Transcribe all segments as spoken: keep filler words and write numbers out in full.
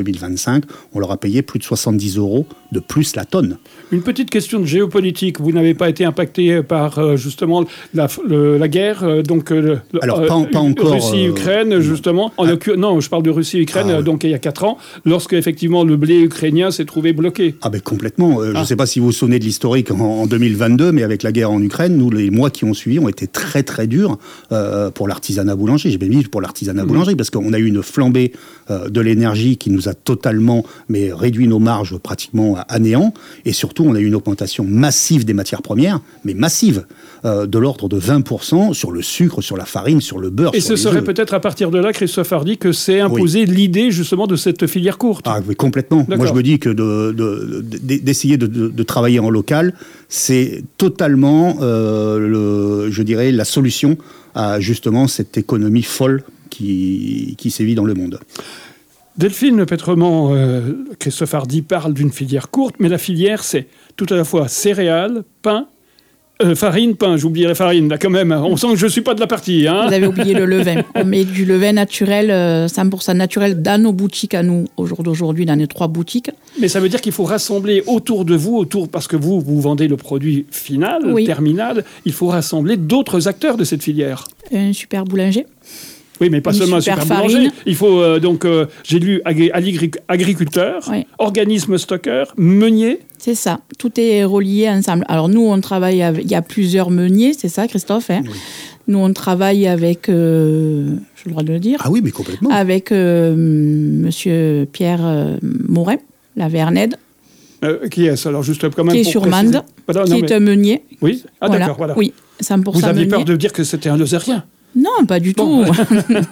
deux mille vingt-cinq, on leur a payé plus de soixante-dix euros de plus la tonne. Une petite question de géopolitique. Vous n'avez pas été impacté par euh, justement la, le, la guerre, euh, donc euh, Alors, pas, pas encore, Russie-Ukraine, euh, justement. En ah, occu- non, je parle de Russie-Ukraine, ah, euh, donc il y a quatre ans, lorsque effectivement le blé ukrainien s'est trouvé bloqué. Ah ben complètement. Euh, ah. Je ne sais pas si vous vous souvenez de l'historique en, en deux mille vingt-deux, mais avec la guerre en Ukraine, nous, les mois qui ont suivi ont été très très durs euh, pour l'artisanat boulanger. J'ai bien dit pour l'artisanat mmh. boulanger, parce qu'on a eu une flambée euh, de l'énergie qui nous a totalement mais réduit nos marges pratiquement à, à néant. Et surtout, on a eu une augmentation massive des matières premières, mais massive, euh, de l'ordre de vingt pour cent sur le sucre, sur la farine, sur le beurre. Et sur ce serait œufs. peut-être à partir de là, Christophe Hardy, que s'est imposé oui. l'idée justement de cette filière courte. Ah oui, complètement. D'accord. Moi, je me dis que de, de, de, d'essayer de, de, de travailler en local, c'est totalement, euh, le, je dirais, la solution à justement cette économie folle qui, qui sévit dans le monde. Delphine Pétrement, euh, Christophe Hardy parle d'une filière courte, mais la filière, c'est tout à la fois céréales, pain, euh, farine, pain, j'oubliais la farine, là quand même, on sent que je ne suis pas de la partie. Hein. Vous avez oublié le levain. On met du levain naturel, euh, cent pour cent naturel, dans nos boutiques à nous, au jour d'aujourd'hui, dans les trois boutiques. Mais ça veut dire qu'il faut rassembler autour de vous, autour parce que vous, vous vendez le produit final, oui. terminal, il faut rassembler d'autres acteurs de cette filière. Un super boulanger. Oui, mais pas Une seulement un super super farine. boulanger. Il faut euh, donc, euh, j'ai lu agri- agri- agriculteur, oui. organisme stockeur, meunier. C'est ça, tout est relié ensemble. Alors nous, on travaille avec, il y a plusieurs meuniers, c'est ça Christophe hein oui. Nous, on travaille avec, euh, j'ai le droit de le dire. Ah oui, mais complètement. Avec euh, Monsieur Pierre euh, Morin, la Vernède. Euh, qui est-ce alors juste quand même Qui est pour sur préciser. Mende, voilà, qui non, est mais... un meunier. Oui, ah voilà. d'accord, voilà. Oui, cent pour cent Vous aviez meunier. peur de dire que c'était un Lozérien. Non, pas du bon. tout.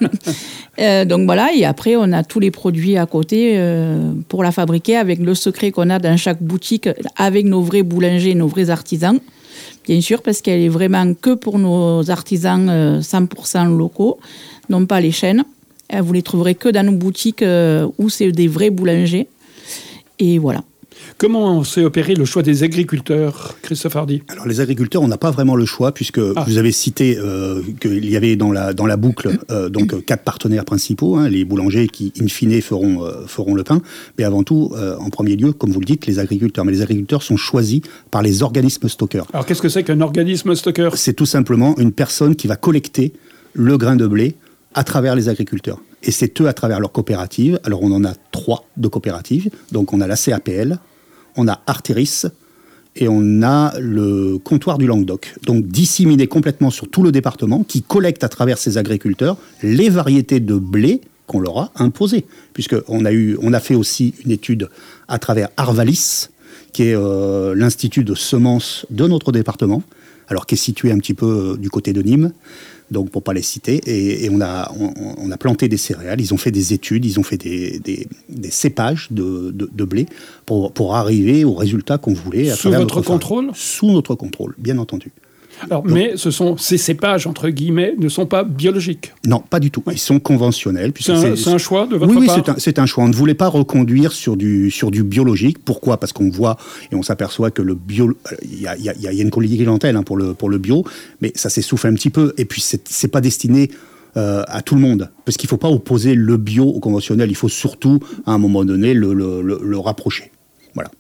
euh, donc voilà, et après, on a tous les produits à côté euh, pour la fabriquer avec le secret qu'on a dans chaque boutique, avec nos vrais boulangers, nos vrais artisans. Bien sûr, parce qu'elle est vraiment que pour nos artisans euh, cent pour cent locaux, non pas les chaînes. Euh, vous les trouverez que dans nos boutiques euh, où c'est des vrais boulangers. Et voilà. Comment s'est opéré le choix des agriculteurs, Christophe Hardy ? Alors les agriculteurs, on n'a pas vraiment le choix puisque ah. vous avez cité euh, qu'il y avait dans la, dans la boucle euh, donc, euh, quatre partenaires principaux, hein, les boulangers qui, in fine, feront, euh, feront le pain. Mais avant tout, euh, en premier lieu, comme vous le dites, les agriculteurs. Mais les agriculteurs sont choisis par les organismes stockeurs. Alors qu'est-ce que c'est qu'un organisme stockeur ? C'est tout simplement une personne qui va collecter le grain de blé à travers les agriculteurs. Et c'est eux à travers leur coopérative. Alors on en a trois de coopératives. Donc on a la C A P L, on a Artéris et on a le comptoir du Languedoc. Donc disséminé complètement sur tout le département, qui collecte à travers ces agriculteurs les variétés de blé qu'on leur a imposées. Puisqu'on a, eu, on a fait aussi une étude à travers Arvalis, qui est euh, l'institut de semences de notre département, alors qui est situé un petit peu euh, du côté de Nîmes. Donc, pour ne pas les citer, et, et on, a, on, on a planté des céréales, ils ont fait des études, ils ont fait des, des, des cépages de, de, de blé pour, pour arriver au résultat qu'on voulait. À Sous votre contrôle ? Sous notre contrôle, bien entendu. Alors, Donc, mais ce sont, ces cépages, entre guillemets, ne sont pas biologiques. Non, pas du tout. Oui. Ils sont conventionnels. C'est un, c'est, c'est un choix de votre oui, part ? Oui, c'est un, c'est un choix. On ne voulait pas reconduire sur du, sur du biologique. Pourquoi ? Parce qu'on voit et on s'aperçoit que le bio... Il y a, y a, y a une clientèle hein, pour, le, pour le bio, mais ça s'essouffle un petit peu. Et puis, c'est, c'est pas destiné... Euh, à tout le monde, parce qu'il ne faut pas opposer le bio au conventionnel, il faut surtout, à un moment donné, le, le, le, le rapprocher. Voilà.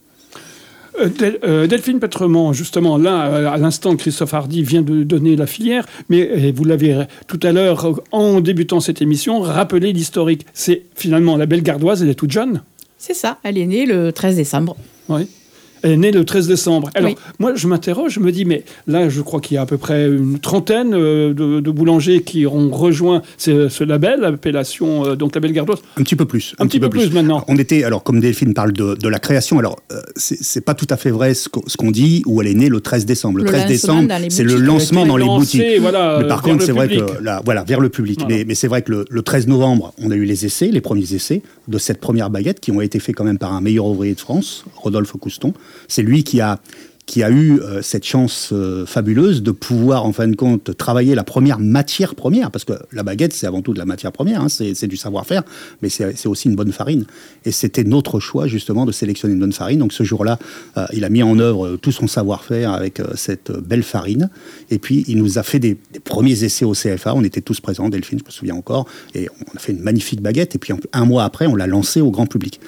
Euh, Del, euh, Delphine Pétrement, justement, là, à l'instant, Christophe Hardy vient de donner la filière, mais vous l'avez tout à l'heure, en débutant cette émission, rappelé l'historique. C'est finalement la belle gardoise, elle est toute jeune. C'est ça, elle est née le treize décembre. Oui. Elle est née le treize décembre. Alors, oui. moi, je m'interroge, je me dis, mais là, je crois qu'il y a à peu près une trentaine de, de boulangers qui ont rejoint ce, ce label, l'appellation, euh, donc la Belle Gardoise. Un petit peu plus. Un, un petit, petit peu, peu plus, plus maintenant. On était, alors, comme Delphine parle de, de la création, alors, euh, c'est, c'est pas tout à fait vrai ce qu'on, ce qu'on dit, où elle est née le treize décembre. Le, le treize décembre, c'est le lancement dans les boutiques. Voilà, mais par contre, c'est public. vrai que, là, voilà, vers le public. Voilà. Mais, mais c'est vrai que le, le treize novembre, on a eu les essais, les premiers essais de cette première baguette qui ont été faits quand même par un meilleur ouvrier de France, Rodolphe Couston. C'est lui qui a qui a eu euh, cette chance euh, fabuleuse de pouvoir, en fin de compte, travailler la première matière première, parce que la baguette, c'est avant tout de la matière première, hein, c'est, c'est du savoir-faire, mais c'est, c'est aussi une bonne farine. Et c'était notre choix, justement, de sélectionner une bonne farine. Donc ce jour-là, euh, il a mis en œuvre tout son savoir-faire avec euh, cette belle farine. Et puis, il nous a fait des, des premiers essais au C F A. On était tous présents, Delphine, je me souviens encore. Et on a fait une magnifique baguette. Et puis, un mois après, on l'a lancée au grand public.